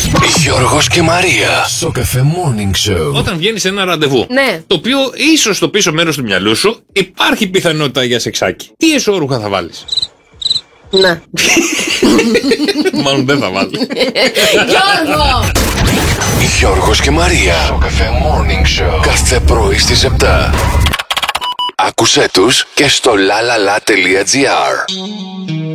Γιώργος και Μαρία. Στο Cafe Morning Show. Όταν βγαίνεις σε ένα ραντεβού, Ναι. το οποίο ίσως στο πίσω μέρος του μυαλού σου υπάρχει πιθανότητα για σεξάκι. Τι εσώρουχα θα βάλεις? Να. Μάλλον δεν θα βάλεις. Γιώργο! Γιώργος και Μαρία. Στο Cafe Morning Show. Κάθε πρωί στις 7. Άκουσέ τους και στο lalala.gr.